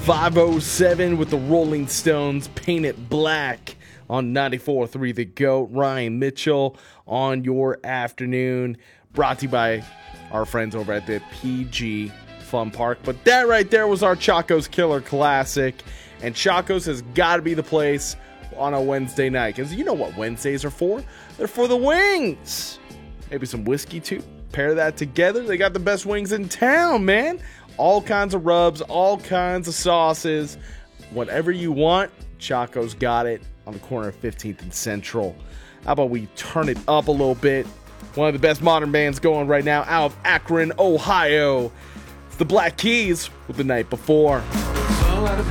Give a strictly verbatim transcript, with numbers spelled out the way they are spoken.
five oh seven with the Rolling Stones, Paint It Black on ninety-four point three The GOAT. Ryan Mitchell on your afternoon, brought to you by our friends over at the P G Fun Park. But that right there was our Chaco's Killer Classic, and Chaco's has got to be the place on a Wednesday night, because you know what Wednesdays are for? They're for the wings. Maybe some whiskey too. Pair that together. They got the best wings in town, man. All kinds of rubs, all kinds of sauces. Whatever you want, Chaco's got it on the corner of fifteenth and Central. How about we turn it up a little bit? One of the best modern bands going right now out of Akron, Ohio. It's the Black Keys with The Night Before.